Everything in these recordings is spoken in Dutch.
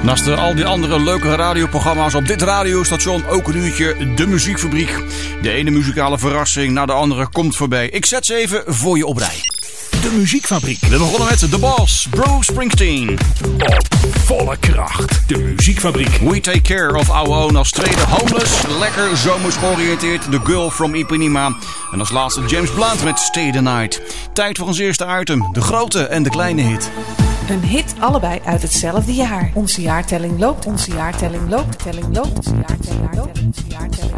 Naast al die andere leuke radioprogramma's op dit radiostation ook een uurtje de muziekfabriek. De ene muzikale verrassing na de andere komt voorbij. Ik zet ze even voor je op rij. De muziekfabriek. We begonnen met The Boss, Bruce Springsteen. Op volle kracht. De muziekfabriek. We Take Care of Our Own als tweede Homeless. Lekker zomers georiënteerd. The Girl from Ipanema. En als laatste James Blunt met Stay the Night. Tijd voor ons eerste item. De grote en de kleine hit. Een hit, allebei uit hetzelfde jaar. Onze jaartelling loopt, onze jaartelling loopt, telling loopt, onze jaartelling loopt, onze jaartelling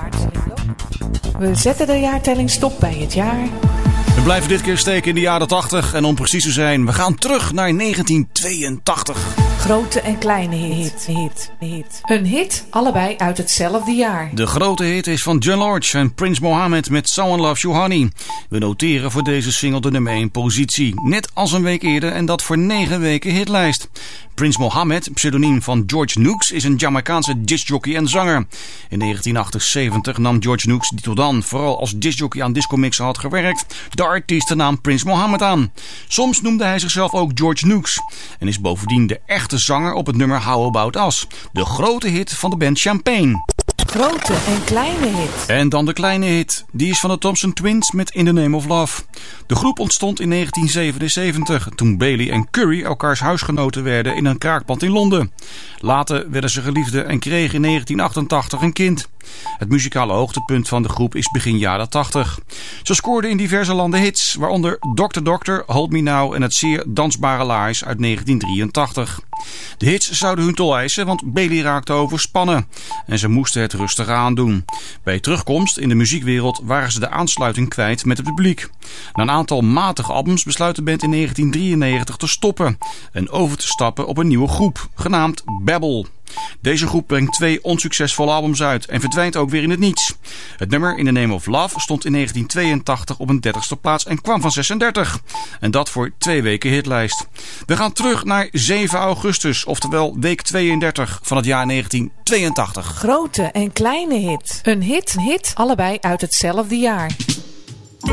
loopt. We zetten de jaartelling stop bij het jaar. We blijven dit keer steken in de jaren 80 en om precies te zijn, we gaan terug naar 1982. Grote en kleine hit. Een hit, allebei uit hetzelfde jaar. De grote hit is van John Lodge en Prince Mohammed met Someone Loves You Honey. We noteren voor deze single de nummer 1 positie. Net als een week eerder en dat voor 9 weken hitlijst. Prince Mohammed, pseudoniem van George Nooks, is een Jamaicaanse discjockey en zanger. In 1978 nam George Nooks, die tot dan vooral als discjockey aan discomixen had gewerkt, de artiestennaam Prince Mohammed aan. Soms noemde hij zichzelf ook George Nooks en is bovendien de echte zanger op het nummer How About Us, de grote hit van de band Champagne. Grote en kleine hit. En dan de kleine hit. Die is van de Thompson Twins met In the Name of Love. De groep ontstond in 1977 toen Bailey en Curry elkaars huisgenoten werden in een kraakpand in Londen. Later werden ze geliefden en kregen in 1988 een kind. Het muzikale hoogtepunt van de groep is begin jaren 80. Ze scoorden in diverse landen hits, waaronder Dr. Doctor, Hold Me Now en het zeer dansbare Lies uit 1983. De hits zouden hun tol eisen, want Bailey raakte overspannen en ze moesten het rustig aandoen. Bij terugkomst in de muziekwereld waren ze de aansluiting kwijt met het publiek. Na een aantal matige albums besluit de band in 1993 te stoppen en over te stappen op een nieuwe groep, genaamd Babel. Deze groep brengt 2 onsuccesvolle albums uit en verdwijnt ook weer in het niets. Het nummer In the Name of Love stond in 1982 op een 30ste plaats en kwam van 36. En dat voor 2 weken hitlijst. We gaan terug naar 7 augustus, oftewel week 32 van het jaar 1982. Grote en kleine hit. Een hit, allebei uit hetzelfde jaar.